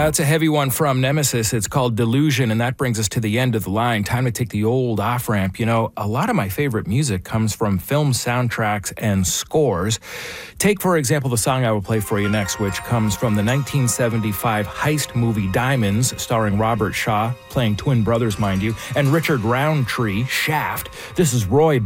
That's a heavy one from Nemesis. It's called Delusion, and that brings us to the end of the line. Time to take the old off-ramp. You know, a lot of my favorite music comes from film soundtracks and scores. Take, for example, the song I will play for you next, which comes from the 1975 heist movie Diamonds, starring Robert Shaw, playing twin brothers, mind you, and Richard Roundtree, Shaft. This is Roy